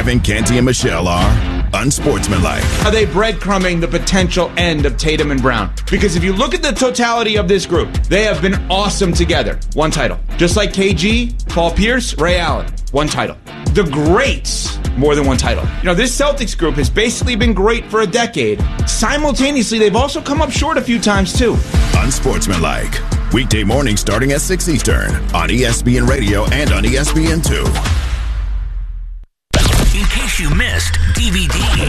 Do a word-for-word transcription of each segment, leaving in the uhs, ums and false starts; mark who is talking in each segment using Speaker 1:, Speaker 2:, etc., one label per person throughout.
Speaker 1: Evan Canty and Michelle are unsportsmanlike.
Speaker 2: Are they breadcrumbing the potential end of Tatum and Brown? Because if you look at the totality of this group, they have been awesome together. One title. Just like K G, Paul Pierce, Ray Allen. One title. The greats, more than one title. You know, this Celtics group has basically been great for a decade. Simultaneously, they've also come up short a few times, too.
Speaker 1: Unsportsmanlike. Weekday morning starting at six Eastern on E S P N Radio and on E S P N two.
Speaker 3: In case you missed D V D.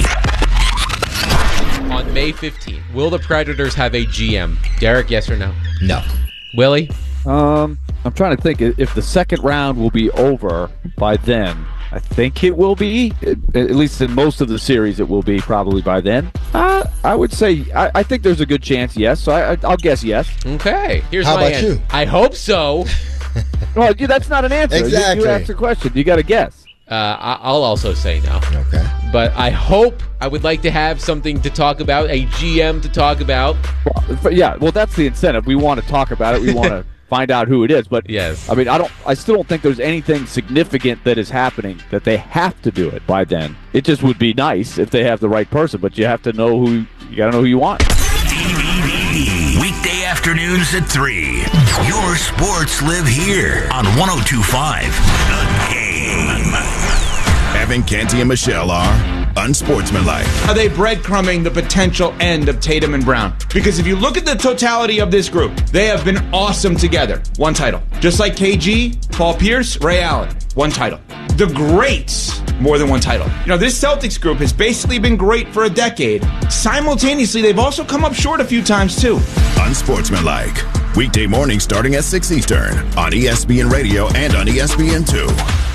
Speaker 4: On May fifteenth, will the Predators have a G M? Derek, yes or no?
Speaker 5: No.
Speaker 4: Willie?
Speaker 6: Um, I'm trying to think if the second round will be over by then. I think it will be. At least in most of the series, it will be probably by then. Uh, I would say, I, I think there's a good chance, yes. So I, I, I'll guess yes.
Speaker 4: Okay. Here's
Speaker 5: How
Speaker 4: my
Speaker 5: about
Speaker 4: answer.
Speaker 5: you?
Speaker 4: I hope so.
Speaker 6: Well, yeah, that's not an answer.
Speaker 5: Exactly.
Speaker 6: You, you asked a question. You got to guess.
Speaker 4: Uh, I- I'll also say no.
Speaker 5: Okay.
Speaker 4: But I hope, I would like to have something to talk about, a G M to talk about.
Speaker 6: Well, yeah, well, that's the incentive. We want to talk about it. We want to find out who it is. But
Speaker 4: Yes.
Speaker 6: I mean, I don't. I still don't think there's anything significant that is happening that they have to do it by then. It just would be nice if they have the right person, but you have to know who. You got to know who you want.
Speaker 3: Weekday afternoons at three. Your sports live here on one oh two point five The Game.
Speaker 1: Evan Canty and Michelle are unsportsmanlike.
Speaker 2: Are they breadcrumbing the potential end of Tatum and Brown? Because if you look at the totality of this group, they have been awesome together. One title. Just like K G, Paul Pierce, Ray Allen. One title. The greats, more than one title. You know, this Celtics group has basically been great for a decade. Simultaneously, they've also come up short a few times, too.
Speaker 1: Unsportsmanlike. Weekday morning starting at six Eastern on E S P N Radio and on E S P N two.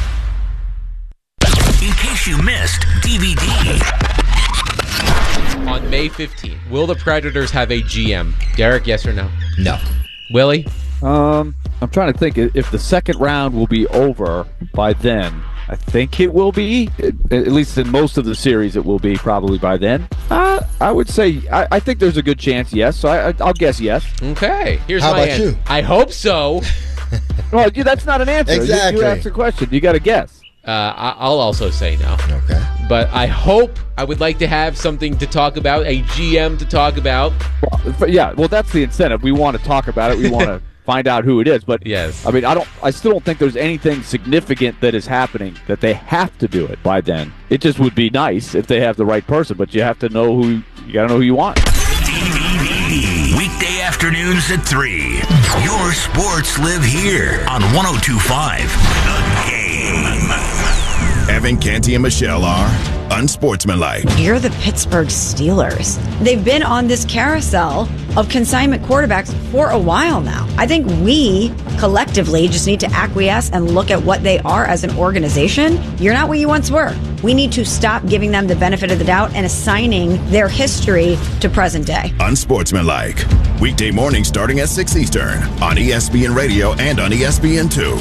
Speaker 3: In case you missed D V D.
Speaker 4: On May fifteenth, will the Predators have a G M? Derek, yes or no?
Speaker 5: No.
Speaker 4: Willie?
Speaker 6: Um, I'm trying to think if the second round will be over by then. I think it will be. At least in most of the series, it will be probably by then. Uh, I would say, I, I think there's a good chance, yes. So I, I'll guess yes.
Speaker 4: Okay. Here's
Speaker 5: How
Speaker 4: my
Speaker 5: about
Speaker 4: answer.
Speaker 5: you?
Speaker 4: I hope so.
Speaker 6: Well, yeah, that's not an answer. You-
Speaker 5: Exactly.
Speaker 6: You, asked a question. You got to guess.
Speaker 4: Uh, I- I'll also say no.
Speaker 5: Okay.
Speaker 4: But I hope, I would like to have something to talk about, a G M to talk about.
Speaker 6: Well, yeah, well, that's the incentive. We want to talk about it. We want to find out who it is. But
Speaker 4: Yes.
Speaker 6: I mean, I don't. I still don't think there's anything significant that is happening that they have to do it by then. It just would be nice if they have the right person, but you have to know who. You got to know who you want.
Speaker 3: Weekday afternoons at three. Your sports live here on one oh two point five The Game.
Speaker 1: Evan Canty and Michelle are unsportsmanlike.
Speaker 7: You're the Pittsburgh Steelers. They've been on this carousel of consignment quarterbacks for a while now. I think we collectively just need to acquiesce and look at what they are as an organization. You're not what you once were. We need to stop giving them the benefit of the doubt and assigning their history to present day.
Speaker 1: Unsportsmanlike. Weekday morning starting at six Eastern on E S P N Radio and on E S P N two.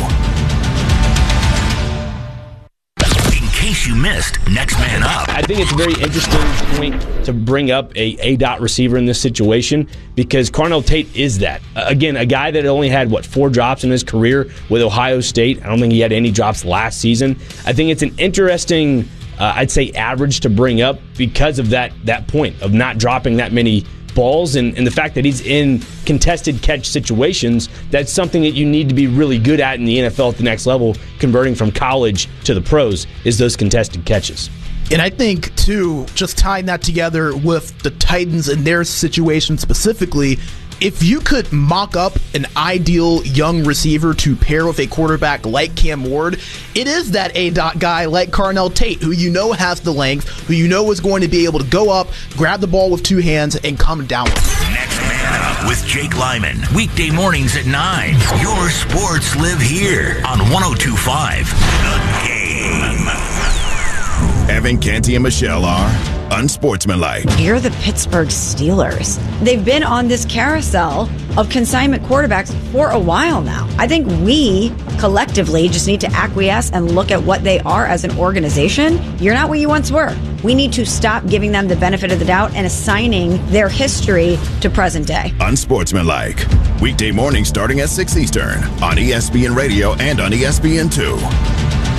Speaker 3: In case you missed Next Man Up.
Speaker 8: I think it's a very interesting point to bring up a A-dot receiver in this situation because Carnell Tate is that. Uh, again, a guy that only had, what, four drops in his career with Ohio State. I don't think he had any drops last season. I think it's an interesting, uh, I'd say, average to bring up because of that that point of not dropping that many balls and, and the fact that he's in contested catch situations. That's something that you need to be really good at in the N F L at the next level, converting from college to the pros, is those contested catches.
Speaker 9: And I think, too, just tying that together with the Titans and their situation specifically, if you could mock up an ideal young receiver to pair with a quarterback like Cam Ward, it is that A-dot guy like Carnell Tate, who you know has the length, who you know is going to be able to go up, grab the ball with two hands, and come down with it.
Speaker 3: Next Man Up with Jake Lyman. Weekday mornings at nine. Your sports live here on one oh two point five The Game.
Speaker 1: Evan Canty and Michelle are unsportsmanlike.
Speaker 7: You're the Pittsburgh Steelers. They've been on this carousel of consignment quarterbacks for a while now. I think we collectively just need to acquiesce and look at what they are as an organization. You're not what you once were. We need to stop giving them the benefit of the doubt and assigning their history to present day.
Speaker 1: Unsportsmanlike. Weekday morning starting at six Eastern on E S P N Radio and on E S P N two.